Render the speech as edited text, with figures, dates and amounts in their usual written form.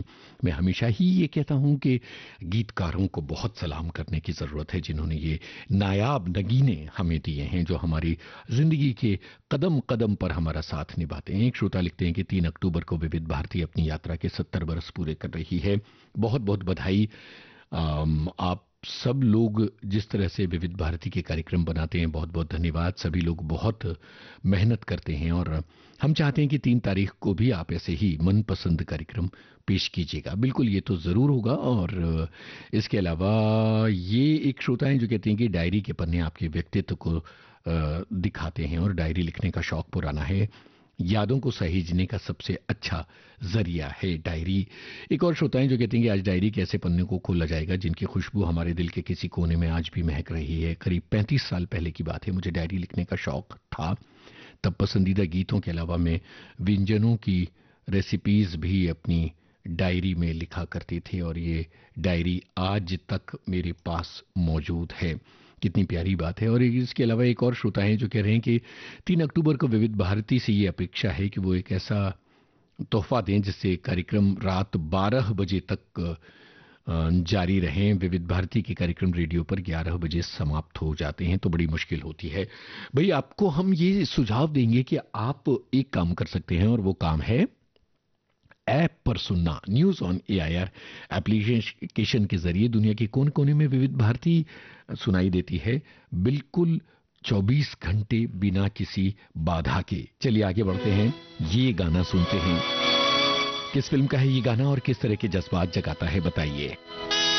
हैं। मैं हमेशा ही ये कहता हूं कि गीतकारों को बहुत सलाम करने की ज़रूरत है, जिन्होंने ये नायाब नगीने हमें दिए हैं जो हमारी ज़िंदगी के कदम कदम पर हमारा साथ निभाते हैं। एक श्रोता लिखते हैं कि 3 अक्टूबर को विविध भारती अपनी यात्रा के 70 बरस पूरे कर रही है। बहुत बहुत बधाई। आप सब लोग जिस तरह से विविध भारती के कार्यक्रम बनाते हैं, बहुत बहुत धन्यवाद। सभी लोग बहुत मेहनत करते हैं और हम चाहते हैं कि 3 तारीख को भी आप ऐसे ही मनपसंद कार्यक्रम पेश कीजिएगा। बिल्कुल, ये तो ज़रूर होगा। और इसके अलावा ये एक श्रोता हैं जो कहते हैं कि डायरी के पन्ने आपके व्यक्तित्व को दिखाते हैं और डायरी लिखने का शौक पुराना है। यादों को सहेजने का सबसे अच्छा जरिया है डायरी। एक और श्रोता हैं जो कहते हैं कि आज डायरी के ऐसे पन्ने को खोला जाएगा जिनकी खुशबू हमारे दिल के किसी कोने में आज भी महक रही है। करीब 35 साल पहले की बात है, मुझे डायरी लिखने का शौक था। तब पसंदीदा गीतों के अलावा मैं व्यंजनों की रेसिपीज भी अपनी डायरी में लिखा करते थे और ये डायरी आज तक मेरे पास मौजूद है। कितनी प्यारी बात है। और इसके अलावा एक और श्रोता हैं जो कह रहे हैं कि 3 अक्टूबर को विविध भारती से ये अपेक्षा है कि वो एक ऐसा तोहफा दें जिससे कार्यक्रम रात 12 बजे तक जारी रहें। विविध भारती के कार्यक्रम रेडियो पर 11 बजे समाप्त हो जाते हैं तो बड़ी मुश्किल होती है। भाई, आपको हम ये सुझाव देंगे कि आप एक काम कर सकते हैं और वो काम है ऐप पर सुनना। न्यूज ऑन एआईआर एप्लीकेशन के जरिए दुनिया के कोने कोने में विविध भारती सुनाई देती है, बिल्कुल 24 घंटे बिना किसी बाधा के। चलिए आगे बढ़ते हैं, ये गाना सुनते हैं। किस फिल्म का है ये गाना और किस तरह के जज्बात जगाता है, बताइए।